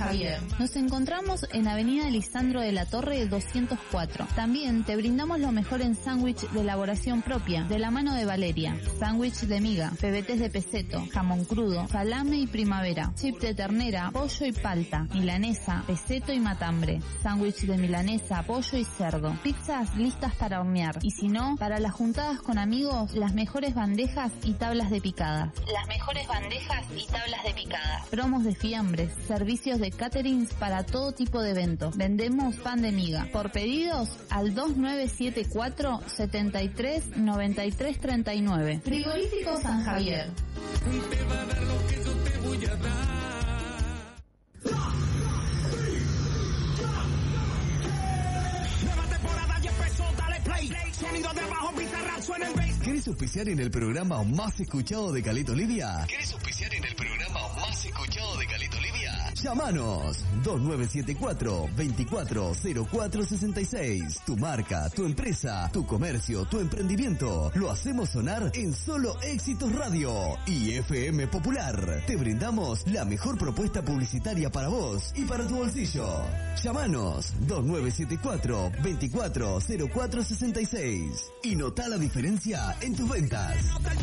Javier. Nos encontramos en Avenida Lisandro de la Torre 204. También te brindamos lo mejor en sándwich de elaboración propia, de la mano de Valeria. Sándwich de miga, pebetes de peseto, jamón crudo, salame y primavera, chip de ternera, pollo y palta, milanesa, peseto y matambre, sándwich de milanesa, pollo y cerdo, pizzas listas para hornear. Y si no, para las juntadas con amigos, las mejores bandejas y tablas de picada. Las mejores bandejas y tablas de picada. Promos de fiambres, servicios de caterings para todo tipo de eventos. Vendemos pan de miga. Por pedidos al 2974 73 93 39. Frigorífico San Javier. Te va a dar lo que yo te voy a dar. Nueva temporada ya empezó, dale play. Sonido de abajo, Bizarrap, suena el bass. ¿Querés auspiciar en el programa más escuchado de Caleta Olivia? ¿Querés auspiciar en el programa más escuchado de Caleta Olivia? Llámanos 2974-240466. Tu marca, tu empresa, tu comercio, tu emprendimiento. Lo hacemos sonar en Solo Éxitos Radio y FM Popular. Te brindamos la mejor propuesta publicitaria para vos y para tu bolsillo. Llámanos 2974-240466 y notá la diferencia en tus ventas.